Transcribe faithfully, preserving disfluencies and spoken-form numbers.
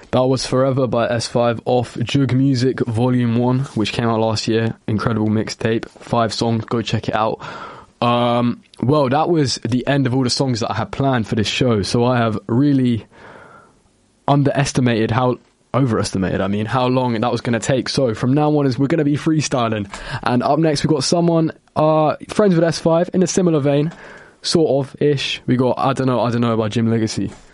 That was Forever by S five off Jug Music Volume one, which came out last year. Incredible mixtape. Five songs, go check it out. Um, well, that was the end of all the songs that I had planned for this show, so I have really underestimated how... overestimated, I mean, how long that was going to take. So from now on, is we're going to be freestyling. And up next, we've got someone, uh, friends with S five, in a similar vein, sort of, ish. We got I Don't Know, I Don't Know by Jim Legacy.